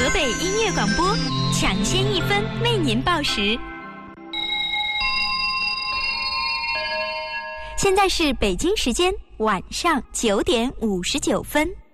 北音乐广播，抢先1分为您报时。现在是北京时间晚上9点59分。